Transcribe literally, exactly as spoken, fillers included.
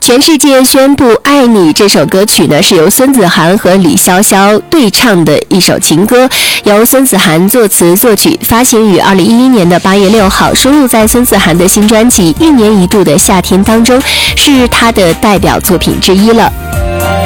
全世界宣布爱你这首歌曲呢，是由孙子涵和李潇潇对唱的一首情歌，由孙子涵作词作曲，发行于二零一一年的八月六号，收录在孙子涵的新专辑《一年一度的夏天》当中，是他的代表作品之一了。